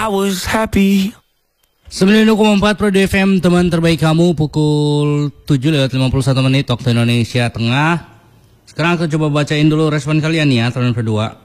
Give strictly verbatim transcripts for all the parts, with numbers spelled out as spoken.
I was happy. sembilan puluh koma empat Pro F M, teman terbaik kamu, pukul tujuh lewat lima puluh satu menit waktu Indonesia Tengah. Sekarang aku coba bacain dulu respon kalian ya, teman berdua.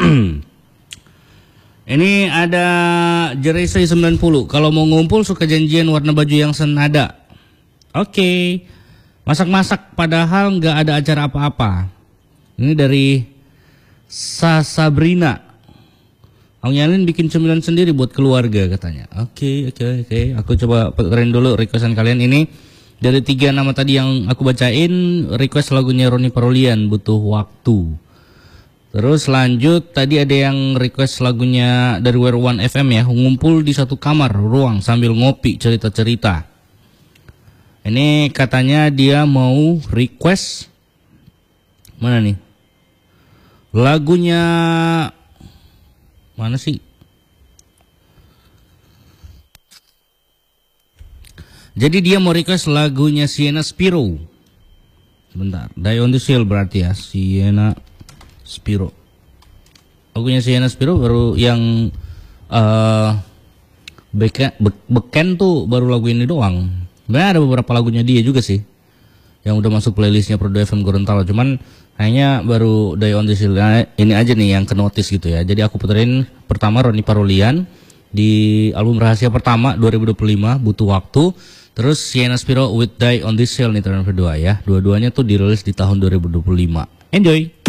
Ini ada Jeresey sembilan puluh. Kalau mau ngumpul suka janjian warna baju yang senada. Oke. Okay. Masak-masak padahal nggak ada acara apa-apa. Ini dari Sa Sabrina. Ang Yalin bikin cemilan sendiri buat keluarga katanya. Oke, okay, oke, okay, oke. Okay. Aku coba puterin dulu requestan kalian ini. Dari tiga nama tadi yang aku bacain, request lagunya Ronnie Parolian, Butuh Waktu. Terus lanjut, tadi ada yang request lagunya dari Wear One F M ya, ngumpul di satu kamar, ruang sambil ngopi, cerita-cerita. Ini katanya dia mau request mana nih? Lagunya mana sih? Jadi dia mau request lagunya Sienna Spiro. Sebentar, Die on the Shield berarti ya, Sienna Spiro. Lagunya Sienna Spiro baru yang uh, beken, be, beken tuh baru lagu ini doang. Sebenarnya ada beberapa lagunya dia juga sih yang udah masuk playlistnya Pro F M Gorontalo, cuman hanya baru Die on the Shield ini aja nih yang ke notice gitu ya. Jadi aku puterin pertama Ronnie Parolian di album Rahasia pertama dua ribu dua puluh lima, Butuh Waktu. Terus Sienna Spiro with Die on the Shield nih teman berdua ya. Dua-duanya tuh dirilis di tahun dua ribu dua puluh lima. Enjoy.